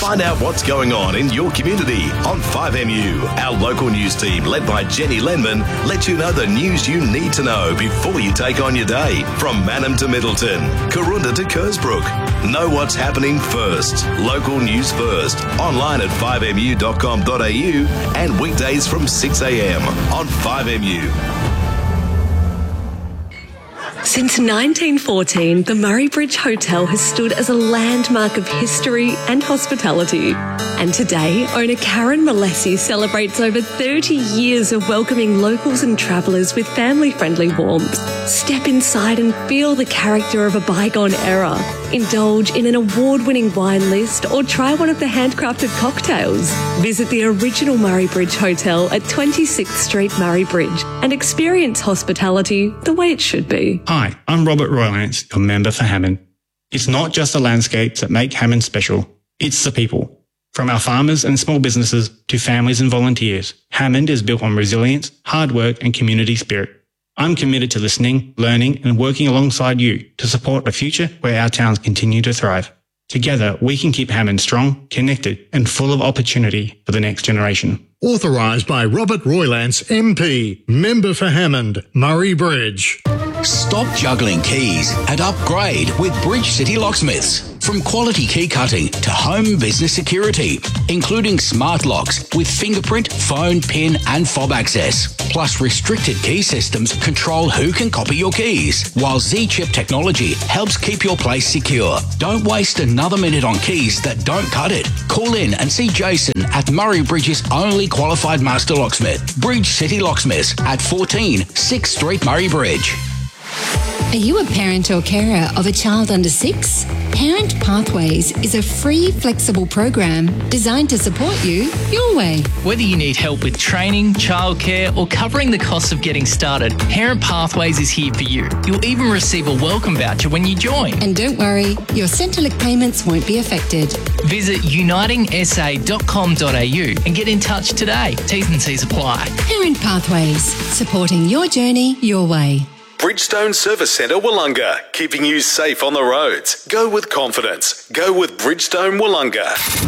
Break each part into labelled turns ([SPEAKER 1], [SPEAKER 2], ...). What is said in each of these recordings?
[SPEAKER 1] Find out what's going on in your community on 5MU. Our local news team, led by Jenny Lenman, lets you know the news you need to know before you take on your day. From Mannum to Middleton, Karoonda to Kersbrook. Know what's happening first. Local news first. Online at 5mu.com.au and weekdays from 6am on 5MU.
[SPEAKER 2] Since 1914, the Murray Bridge Hotel has stood as a landmark of history and hospitality. And today, owner Karen Molessi celebrates over 30 years of welcoming locals and travellers with family-friendly warmth. Step inside and feel the character of a bygone era. Indulge in an award-winning wine list or try one of the handcrafted cocktails. Visit the original Murray Bridge Hotel at 26th Street, Murray Bridge, and experience hospitality the way it should be.
[SPEAKER 3] Hi, I'm Robert Roylance, your member for Hammond. It's not just the landscapes that make Hammond special, it's the people. From our farmers and small businesses to families and volunteers, Hammond is built on resilience, hard work and community spirit. I'm committed to listening, learning and working alongside you to support a future where our towns continue to thrive. Together, we can keep Hammond strong, connected and full of opportunity for the next generation.
[SPEAKER 4] Authorised by Robert Roylance, MP, member for Hammond, Murray Bridge.
[SPEAKER 5] Stop juggling keys and upgrade with Bridge City Locksmiths. From quality key cutting to home business security, including smart locks with fingerprint, phone, PIN and fob access. Plus restricted key systems control who can copy your keys, while Z-Chip technology helps keep your place secure. Don't waste another minute on keys that don't cut it. Call in and see Jason at Murray Bridge's only qualified master locksmith, Bridge City Locksmiths at 14 6th Street, Murray Bridge.
[SPEAKER 6] Are you a parent or carer of a child under 6? Parent Pathways is a free, flexible program designed to support you your way.
[SPEAKER 7] Whether you need help with training, childcare, or covering the costs of getting started, Parent Pathways is here for you. You'll even receive a welcome voucher when you join.
[SPEAKER 6] And don't worry, your Centrelink payments won't be affected.
[SPEAKER 7] Visit unitingsa.com.au and get in touch today. T's and C's apply.
[SPEAKER 6] Parent Pathways, supporting your journey your way.
[SPEAKER 1] Bridgestone Service Centre Wollonga, keeping you safe on the roads. Go with confidence. Go with Bridgestone Wollonga.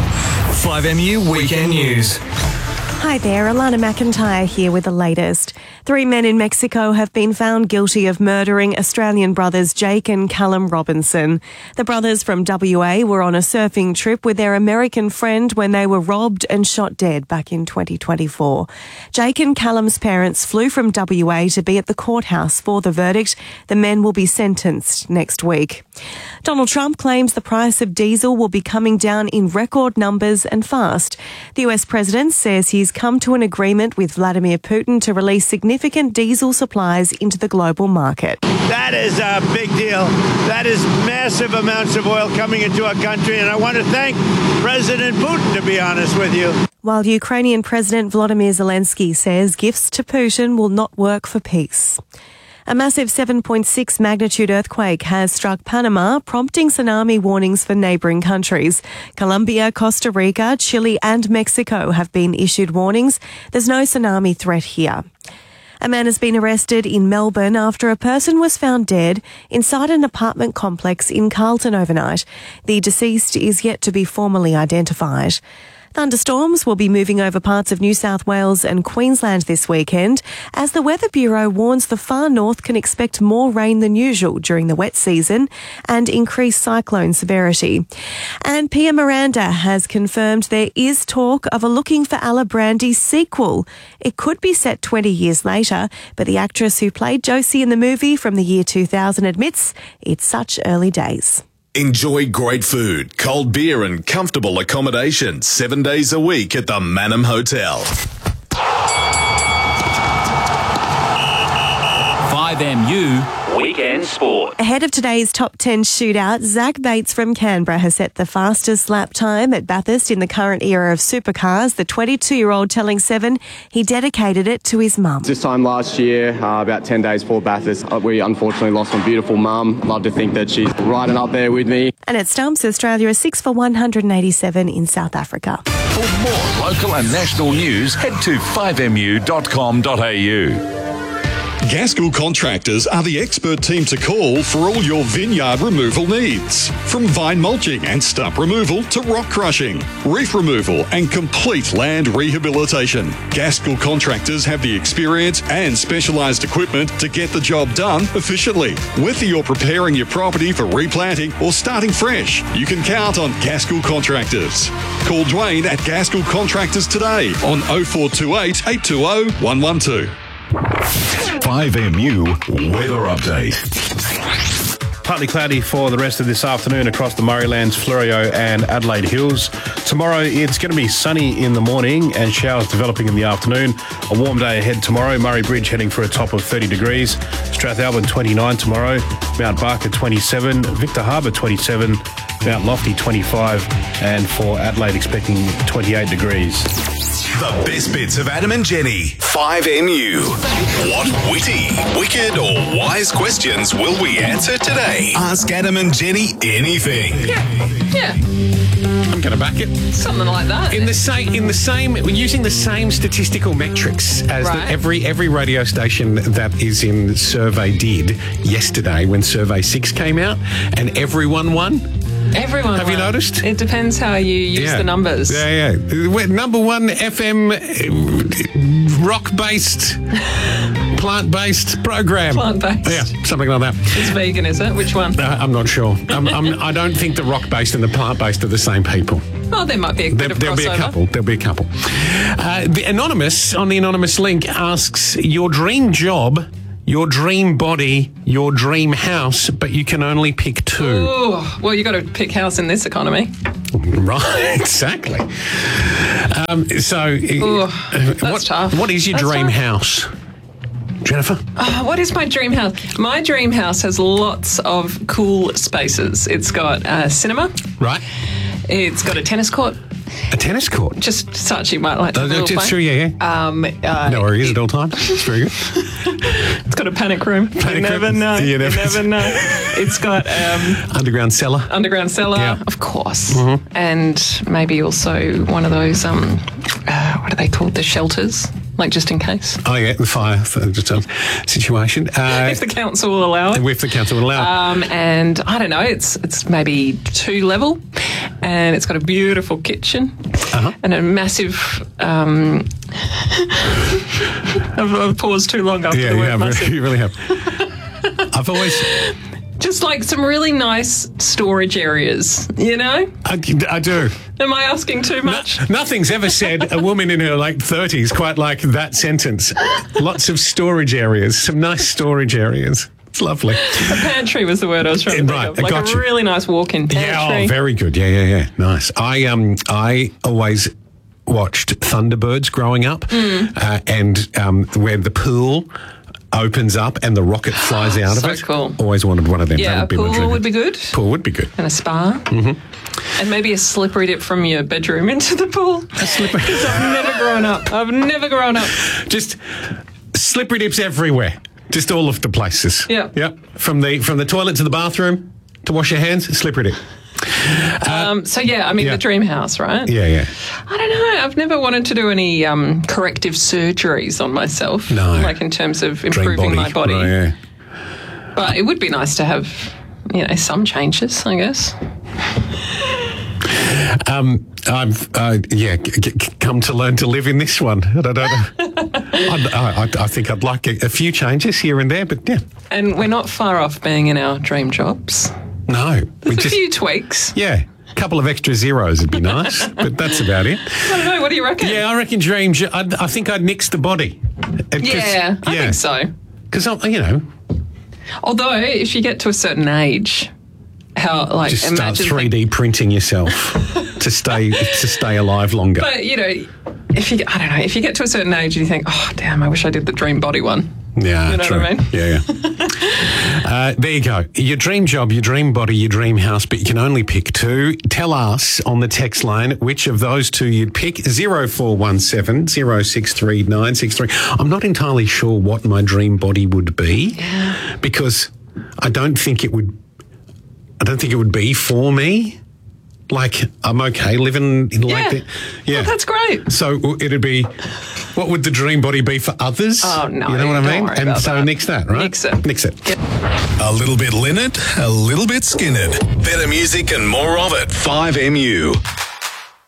[SPEAKER 8] 5MU Weekend News.
[SPEAKER 9] Hi there, Alana McIntyre here with the latest. 3 men in Mexico have been found guilty of murdering Australian brothers Jake and Callum Robinson. The brothers from WA were on a surfing trip with their American friend when they were robbed and shot dead back in 2024. Jake and Callum's parents flew from WA to be at the courthouse for the verdict. The men will be sentenced next week. Donald Trump claims the price of diesel will be coming down in record numbers and fast. The US president says he's come to an agreement with Vladimir Putin to release significant diesel supplies into the global market.
[SPEAKER 10] That is a big deal. That is massive amounts of oil coming into our country, and I want to thank President Putin, to be honest with you.
[SPEAKER 9] While Ukrainian President Volodymyr Zelensky says gifts to Putin will not work for peace. A massive 7.6 magnitude earthquake has struck Panama, prompting tsunami warnings for neighbouring countries. Colombia, Costa Rica, Chile and Mexico have been issued warnings. There's no tsunami threat here. A man has been arrested in Melbourne after a person was found dead inside an apartment complex in Carlton overnight. The deceased is yet to be formally identified. Thunderstorms will be moving over parts of New South Wales and Queensland this weekend, as the Weather Bureau warns the far north can expect more rain than usual during the wet season and increased cyclone severity. And Pia Miranda has confirmed there is talk of a Looking for Alibrandi sequel. It could be set 20 years later, but the actress who played Josie in the movie from the year 2000 admits it's such early days.
[SPEAKER 1] Enjoy great food, cold beer and comfortable accommodation 7 days a week at the Mannum Hotel.
[SPEAKER 5] 5MU Weekend Sport.
[SPEAKER 9] Ahead of today's top 10 shootout, Zach Bates from Canberra has set the fastest lap time at Bathurst in the current era of supercars. The 22-year-old telling Seven he dedicated it to his mum.
[SPEAKER 11] This time last year, about 10 days before Bathurst, we unfortunately lost my beautiful mum. Love to think that she's riding up there with me.
[SPEAKER 9] And at Stumps, Australia is 6 for 187 in South Africa.
[SPEAKER 1] For more local and national news, head to 5mu.com.au.
[SPEAKER 12] Gaskell Contractors are the expert team to call for all your vineyard removal needs. From vine mulching and stump removal to rock crushing, reef removal and complete land rehabilitation. Gaskell Contractors have the experience and specialised equipment to get the job done efficiently. Whether you're preparing your property for replanting or starting fresh, you can count on Gaskell Contractors. Call Dwayne at Gaskell Contractors today on 0428 820 112.
[SPEAKER 1] 5MU Weather Update.
[SPEAKER 13] Partly cloudy for the rest of this afternoon across the Murraylands, Fleurieu and Adelaide Hills. Tomorrow it's going to be sunny in the morning and showers developing in the afternoon. A warm day ahead tomorrow. Murray Bridge heading for a top of 30 degrees. Strathalbyn 29 tomorrow. Mount Barker 27. Victor Harbour 27. Mount Lofty 25. And for Adelaide expecting 28 degrees.
[SPEAKER 1] The best bits of Adam and Jenny. 5MU. What witty, wicked or wise questions will we answer today? Ask Adam and Jenny anything.
[SPEAKER 14] Yeah.
[SPEAKER 15] I'm going to back it.
[SPEAKER 14] Something like that.
[SPEAKER 15] We're using the same statistical metrics as every radio station that is in survey did yesterday when Survey 6 came out, and everyone won.
[SPEAKER 14] Everyone.
[SPEAKER 15] Have you noticed?
[SPEAKER 14] It depends how you use the numbers.
[SPEAKER 15] Yeah. We're number one FM rock-based, plant-based program.
[SPEAKER 14] Plant-based.
[SPEAKER 15] Yeah, something like that.
[SPEAKER 14] It's vegan, is it? Which one?
[SPEAKER 15] I'm not sure. I don't think the rock-based and the plant-based are the same people.
[SPEAKER 14] Oh, there might be a bit of crossover.
[SPEAKER 15] There'll be a couple. The anonymous link asks, your dream job, your dream body, your dream house, but you can only pick two.
[SPEAKER 14] Oh, well, you got to pick house in this economy.
[SPEAKER 15] Right, exactly. That's tough. What is your dream house? Jennifer?
[SPEAKER 14] What is my dream house? My dream house has lots of cool spaces. It's got a cinema.
[SPEAKER 15] Right.
[SPEAKER 14] It's got a tennis court.
[SPEAKER 15] A tennis court?
[SPEAKER 14] Just such you might like to
[SPEAKER 15] Sure, yeah. No worries at all times. It's very good.
[SPEAKER 14] It's got a panic room. You never know. It's got
[SPEAKER 15] underground cellar.
[SPEAKER 14] Yeah. Of course. Mm-hmm. And maybe also one of those what are they called? The shelters. Like just in case.
[SPEAKER 15] Oh yeah, the fire situation.
[SPEAKER 14] If the council will allow it.
[SPEAKER 15] If the council will allow it.
[SPEAKER 14] And I don't know, it's maybe 2 level, and it's got a beautiful kitchen and a massive. I've paused too long after the word massive.
[SPEAKER 15] You really have. I've always.
[SPEAKER 14] Just like some really nice storage areas, you know?
[SPEAKER 15] I do.
[SPEAKER 14] Am I asking too much?
[SPEAKER 15] Nothing's ever said a woman in her late 30s quite like that sentence. Lots of storage areas, some nice storage areas. It's lovely.
[SPEAKER 14] A pantry was the word I was trying to think of. Like a really nice walk-in pantry.
[SPEAKER 15] Yeah, very good. Yeah. Nice. I always watched Thunderbirds growing up and where the pool opens up and the rocket flies out of it.
[SPEAKER 14] So cool.
[SPEAKER 15] Always wanted one of them.
[SPEAKER 14] Yeah, a pool would be good.
[SPEAKER 15] Pool would be good.
[SPEAKER 14] And a spa.
[SPEAKER 15] Mm-hmm.
[SPEAKER 14] And maybe a slippery dip from your bedroom into the pool.
[SPEAKER 15] A slippery.
[SPEAKER 14] Because I've never grown up.
[SPEAKER 15] Just slippery dips everywhere. Just all of the places.
[SPEAKER 14] Yeah.
[SPEAKER 15] Yep. From the toilet to the bathroom to wash your hands, slippery dip.
[SPEAKER 14] The dream house, right?
[SPEAKER 15] Yeah.
[SPEAKER 14] I don't know. I've never wanted to do any corrective surgeries on myself.
[SPEAKER 15] No.
[SPEAKER 14] Like in terms of improving my body.
[SPEAKER 15] Right, yeah.
[SPEAKER 14] But it would be nice to have, some changes, I guess.
[SPEAKER 15] I've come to learn to live in this one. I think I'd like a few changes here and there, but yeah.
[SPEAKER 14] And we're not far off being in our dream jobs.
[SPEAKER 15] No.
[SPEAKER 14] There's a few tweaks.
[SPEAKER 15] Yeah. A couple of extra zeros would be nice, but that's about it.
[SPEAKER 14] I don't know. What do you reckon?
[SPEAKER 15] Yeah, I reckon dreams. I think I'd nix the body.
[SPEAKER 14] I think so.
[SPEAKER 15] Because,
[SPEAKER 14] Although, if you get to a certain age,
[SPEAKER 15] just start 3D printing yourself to stay alive longer.
[SPEAKER 14] But if you get to a certain age and you think, oh damn, I wish I did the dream body one.
[SPEAKER 15] Yeah,
[SPEAKER 14] you know
[SPEAKER 15] true.
[SPEAKER 14] what I mean?
[SPEAKER 15] Yeah. There you go. Your dream job, your dream body, your dream house, but you can only pick two. Tell us on the text line which of those two you'd pick. 0417 063 963. I'm not entirely sure what my dream body would be because I don't think it would be for me. Like, I'm okay living in like that. Yeah.
[SPEAKER 14] Oh, that's great.
[SPEAKER 15] So it'd be, what would the dream body be for others?
[SPEAKER 14] Oh, no.
[SPEAKER 15] You know what I
[SPEAKER 14] don't
[SPEAKER 15] mean?
[SPEAKER 14] worry
[SPEAKER 15] And
[SPEAKER 14] about
[SPEAKER 15] so
[SPEAKER 14] that.
[SPEAKER 15] nix that, right?
[SPEAKER 14] Nix it.
[SPEAKER 15] Nix it.
[SPEAKER 1] A little bit Lynyrd, a little bit Skinnered. Better music and more of it. 5MU.